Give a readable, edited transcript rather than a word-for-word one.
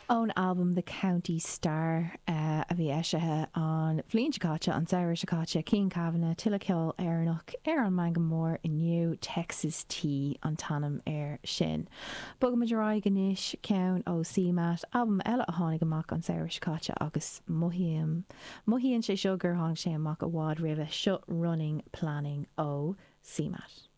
Own album The County Star a bhí eisithe an Flín Chicáte an Saoire Chicáte Cian Kavanagh Tilla Ceol Éireannach an Mangam Mór in New Texas Tea an tanam sin. Bugam Madraí Ganesh ceann ó CMAT album eile a tháinig amach an Saoire Chicáte agus Muhíonn sé seo gur tháinig sé amach a bhád roimhe Shut Running Planning ó CMAT.